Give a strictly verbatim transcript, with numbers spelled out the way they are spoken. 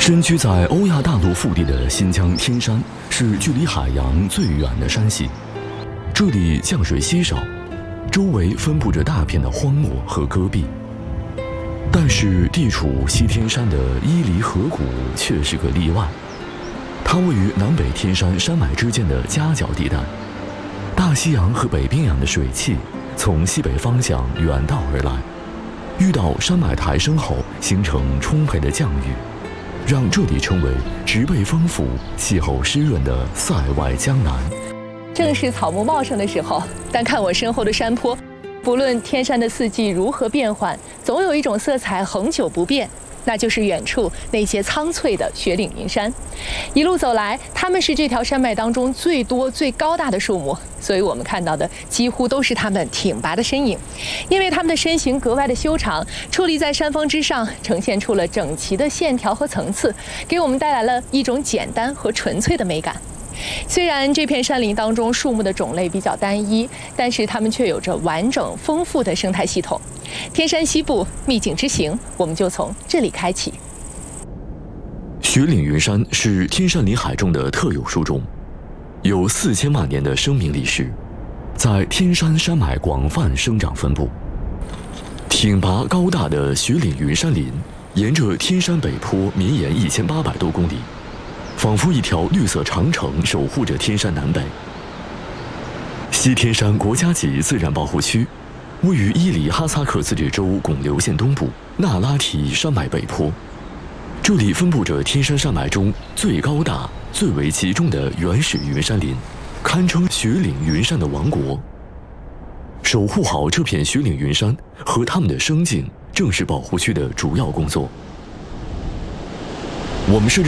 身居在欧亚大陆腹地的新疆天山，是距离海洋最远的山系。这里降水稀少，周围分布着大片的荒漠和戈壁。但是地处西天山的伊犁河谷却是个例外，它位于南北天山山脉之间的夹角地带。大西洋和北冰洋的水汽从西北方向远道而来，遇到山脉抬升后，形成充沛的降雨，让这里成为植被丰富、气候湿润的塞外江南。 正是草木茂盛的时候，但看我身后的山坡，不论天山的四季如何变换，总有一种色彩恒久不变，那就是远处那些苍翠的雪岭云山。一路走来，它们是这条山脉当中最多、最高大的树木，所以我们看到的几乎都是它们挺拔的身影。因为它们的身形格外的修长，矗立在山峰之上，呈现出了整齐的线条和层次，给我们带来了一种简单和纯粹的美感。虽然这片山林当中树木的种类比较单一，但是它们却有着完整丰富的生态系统。天山西部秘境之行，我们就从这里开启。 雪岭云山是天山林海中的特有树种，有四千万年的生命历史，在天山山脉广泛生长分布。挺拔高大的雪岭云山林，沿着天山北坡绵延一千八百多公里，仿佛一条绿色长城守护着天山南北。西天山国家级自然保护区位于伊犁哈萨克自治州贡留县东部那拉提山脉北坡，这里分布着天山山脉中最高大、最为集中的原始云山林，堪称雪岭云山的王国。守护好这片雪岭云山和它们的生境，正是保护区的主要工作。我们是